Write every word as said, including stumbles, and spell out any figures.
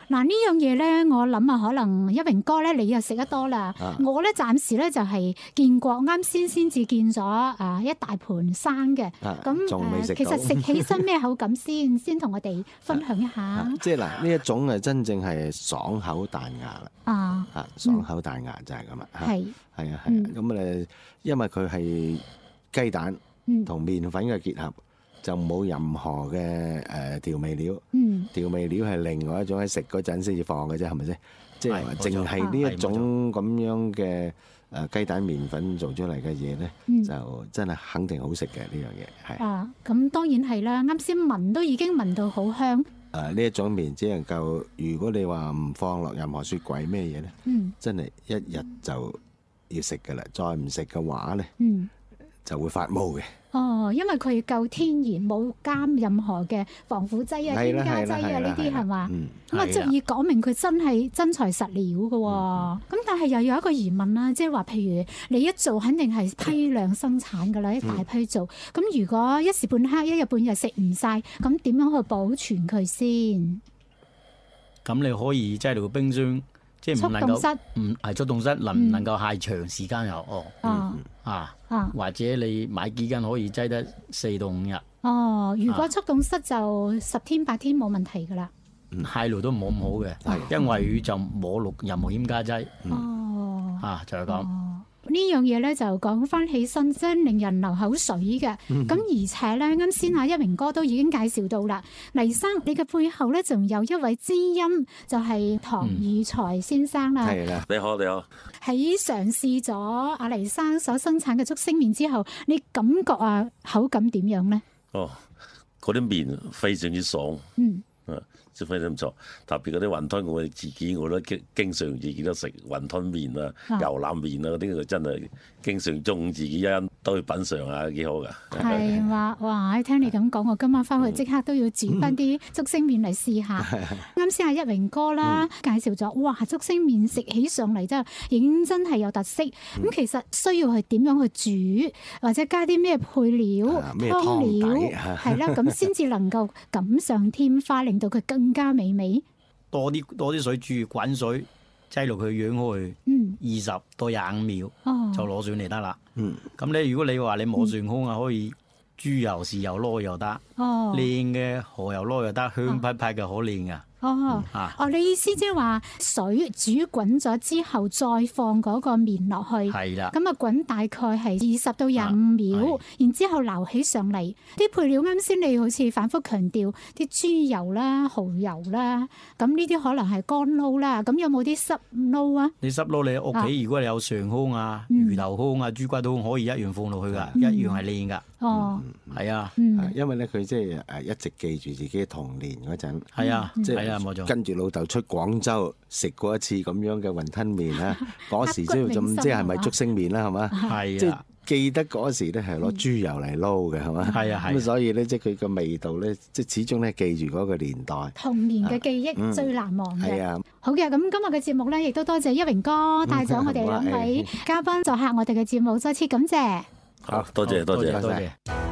嗱呢樣嘢咧，我諗啊，可能一榮哥咧，你又食得多啦。 啊、 我咧暫時咧就係見過，啱先先至見咗啊一大盤生嘅。咁仲未食到。 其實食起身咩口感先？先同我哋分享一下。 啊啊、即係嗱，呢一種係真正係爽口彈牙啦。 啊， 啊，爽口彈牙就係咁啦。 係係啊係啊，咁誒，因為佢係雞蛋同麵粉嘅結合。就冇任何嘅誒調味料，嗯、調味料係另外一種喺食嗰陣先至放嘅啫，係咪先？即係話淨係呢一種咁樣嘅誒雞蛋麵粉做出嚟嘅嘢咧，嗯、就真係肯定好食嘅呢樣嘢。係啊，咁當然係啦。啱先聞都已經聞到好香。 誒呢一種麵只能夠，如果你話唔放落任何雪櫃咩嘢咧，嗯、真係一日就要食㗎啦。再唔食嘅話咧，嗯、就會發毛嘅。 哦，因為佢夠天然，冇加任何嘅防腐劑啊、添加劑啊呢啲係嘛？咁啊，足以講明佢真係真材實料嘅喎。咁但係又有一個疑問啦，即係話譬如你一做肯定係批量生產㗎啦，一大批做。咁、嗯、如果一時半刻、一日半日食唔晒，咁點樣去保存佢先？ 咁你可以擠到冰箱。即係唔能夠唔係速凍室，能唔能夠太長時間又哦，嗯、啊，啊或者你買幾斤可以擠得四到五日。 哦，如果速凍室就十天八天冇問題㗎啦。 太耐都冇咁好嘅，嗯、因為佢就冇落任何添加劑。 哦， 啊就係咁。 哦呢樣嘢咧就講翻起身真令人流口水嘅，咁、嗯、而且咧啱先阿一榮哥都已經介紹到啦，黎生你嘅背後咧仲有一位知音，就係、是、唐宇才先生啦。 係啦、嗯，你好你好。 喺嘗試咗阿黎生所生產嘅竹升麵之後，你感覺啊口感點樣咧？ 哦，嗰啲麵非常之爽。嗯。即係非常唔錯，特別嗰啲雲吞，我自己我都經經常自己都食雲吞麵啊、油腩麵啊嗰啲，真係經常中午自己一人都去品嚐下，幾好㗎。 係嘛？哇！聽你咁講，我今晚翻去即刻都要煮翻啲竹升麵嚟試下。啱先阿一榮哥啦、嗯、介紹咗，哇！竹升麵食起上嚟真係認真係有特色。咁、嗯、其實需要係點樣去煮，或者加啲咩配料、 啊、湯料係啦，咁先至能夠錦上添花，令到佢更加美味。 多啲多啲水煮，滾水擠落去養開，二十到廿五秒、哦、就攞上嚟得啦。咁你、嗯、如果你話你冇上空啊，可以豬油、豉油攞又得，靚嘅蠔油攞又得，香噴噴嘅好靚噶。 哦，啊、哦，你意思即係話水煮滾咗之後，再放嗰個麵落去，係啦，咁啊滾大概係二十到廿五秒，啊、然之後撈起上嚟。啲配料啱先你好似反覆強調啲豬油啦、蠔油啦，咁呢啲可能係乾撈啦。咁有冇啲濕撈啊？ 你濕撈你屋企如果你有上空啊、魚頭空啊、豬骨都可以一樣放落去噶，嗯、一樣係靚噶。哦，係、嗯、啊， 嗯、因為咧佢即係誒一直記住自己童年嗰陣， 係啊， 即係。 冇錯， 跟住老豆出廣州食過一次咁樣嘅雲吞麵啦，嗰時即係即係咪竹升麵啦，係嘛？係即係記得嗰時咧係攞豬油嚟撈嘅，係嘛？係啊係。咁所以咧即係佢個味道咧，即係始終咧記住嗰個年代童年嘅記憶最難忘嘅。係啊，好嘅，咁今日嘅節目咧，亦都多謝一榮哥帶咗我哋兩位嘉賓做客我哋嘅節目，再次感謝。 好，多謝多謝多謝。